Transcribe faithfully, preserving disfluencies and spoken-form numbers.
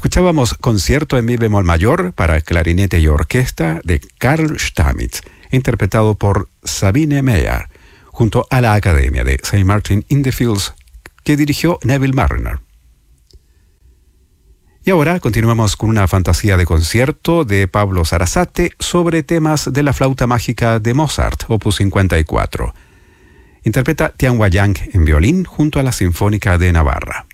Escuchábamos Concierto en Mi bemol mayor para clarinete y orquesta de Carl Stamitz, interpretado por Sabine Meyer, junto a la Academia de Saint Martin in the Fields, que dirigió Neville Marriner. Y ahora continuamos con una fantasía de concierto de Pablo Sarasate sobre temas de la flauta mágica de Mozart, opus cincuenta y cuatro. Interpreta Tian Wayang en violín junto a la Sinfónica de Navarra.